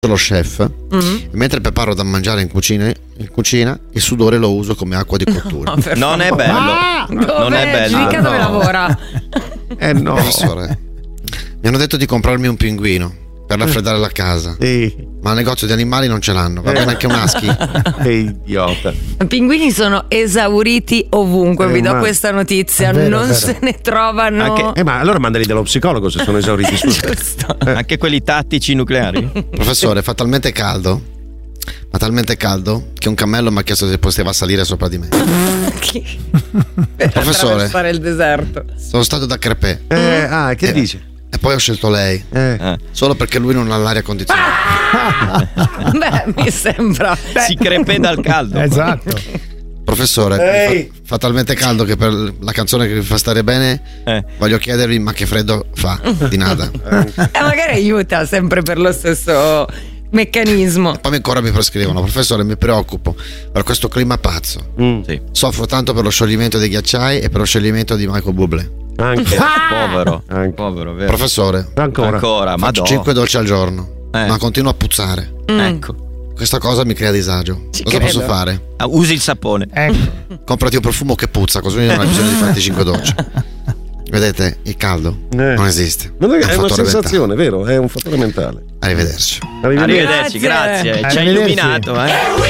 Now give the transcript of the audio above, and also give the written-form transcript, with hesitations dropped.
lo chef, e mentre preparo da mangiare in cucina, il sudore lo uso come acqua di cottura. Non è bello. Non è bello. Mica dove lavora? No. Professore, mi hanno detto di comprarmi un pinguino per raffreddare la casa, ma al negozio di animali non ce l'hanno. Va bene anche un husky? Idiota. I pinguini sono esauriti ovunque, vi do questa notizia, non se ne trovano. Ma allora mandali dallo psicologo se sono esauriti. Giusto. Anche quelli tattici nucleari. Professore, fa talmente caldo, ma talmente caldo che un cammello mi ha chiesto se poteva salire sopra di me. Professore, attraversare il deserto. sono stato da Crepè. Che dice? E poi ho scelto lei solo perché lui non ha l'aria condizionata. Beh, mi sembra. Si crepè dal caldo. Esatto. Professore, fa talmente caldo che per la canzone che vi fa stare bene voglio chiedervi: ma che freddo fa? Di nada. Magari aiuta sempre per lo stesso meccanismo. Poi ancora mi prescrivono: professore, mi preoccupo per questo clima pazzo. Sì. Soffro tanto per lo scioglimento dei ghiacciai e per lo scioglimento di Michael Bublé. Anche. Povero. Povero, vero. Professore, ancora. faccio 5 dolci al giorno, ma continuo a puzzare. Ecco. Questa cosa mi crea disagio. Cosa credo. posso fare? Usi il sapone. Comprati un profumo che puzza, così non hai bisogno di farti 5 docce. Vedete, il caldo non esiste. Non è una fattore sensazione, vero? È un fattore mentale. Arrivederci. Arrivederci, grazie. Ci ha illuminato,